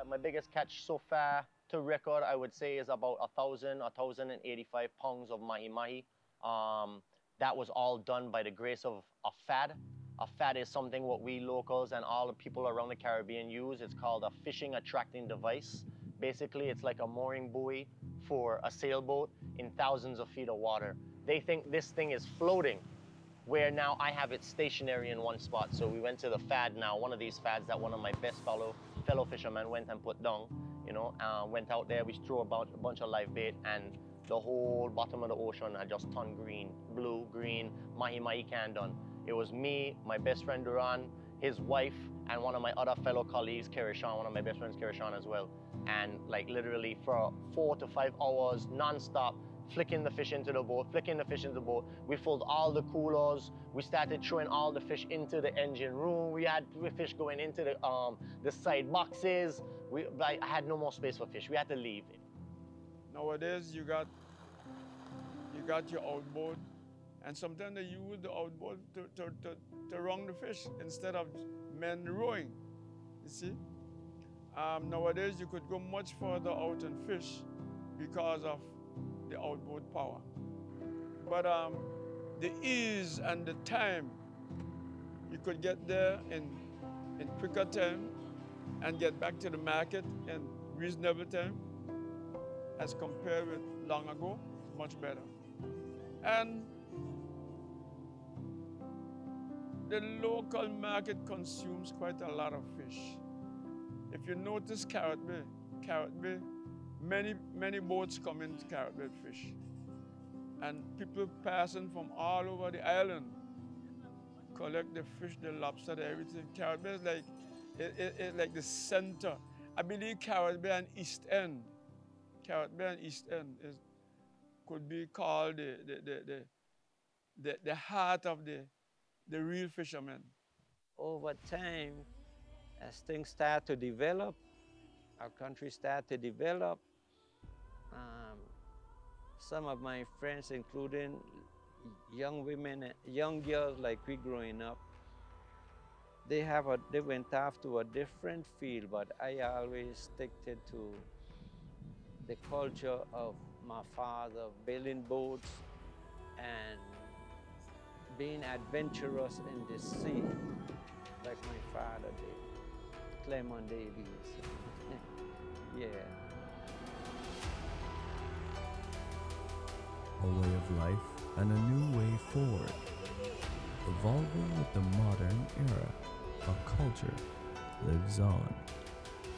my biggest catch so far to record, I would say, is about 1,085 pounds of mahi mahi. That was all done by the grace of a fad. A fad is something what we locals and all the people around the Caribbean use. It's called a fishing attracting device. Basically, it's like a mooring buoy for a sailboat in thousands of feet of water. They think this thing is floating, where now I have it stationary in one spot. So we went to the fad now, one of these fads that one of my best fellow fishermen went and put down, went out there, we threw about a bunch of live bait, and the whole bottom of the ocean had just turned green, blue, green, mahi-mahi can done. It was me, my best friend Duran, his wife, and one of my other fellow colleagues, Kirishan, one of my best friends, Kirishan as well. And like literally for 4 to 5 hours, non-stop, flicking the fish into the boat, flicking the fish into the boat. We filled all the coolers. We started throwing all the fish into the engine room. We had fish going into the side boxes. I had no more space for fish. We had to leave. Nowadays, you got your outboard, and sometimes they use the outboard to run the fish instead of men rowing. You see? Nowadays, you could go much further out and fish because of the outboard power. But the ease and the time, you could get there in quicker time and get back to the market in reasonable time as compared with long ago, much better. And the local market consumes quite a lot of fish. If you notice Carrot Bay, many boats come into Carrot Bay fish. And people passing from all over the island collect the fish, the lobster, everything. Carrot Bay is like the center. I believe Carrot Bay and East End. Carrot Bay and East End could be called the heart of the real fishermen. Over time, as things start to develop, our country start to develop, some of my friends, including young women, young girls like we growing up, they went off to a different field, but I always stick to the culture of my father, building boats and being adventurous in the sea, like my father did, Clement Davies. Yeah. A way of life and a new way forward, evolving with the modern era. A culture lives on.